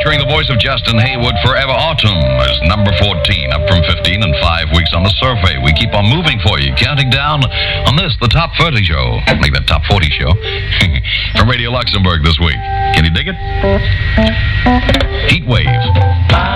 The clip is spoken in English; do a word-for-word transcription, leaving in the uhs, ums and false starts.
featuring the voice of Justin Hayward, Forever Autumn is number fourteen, up from fifteen in five weeks on the survey. We keep on moving for you, counting down on this, the Top thirty show. Make that Top forty show. From Radio Luxembourg this week. Can you dig it? Heat Wave.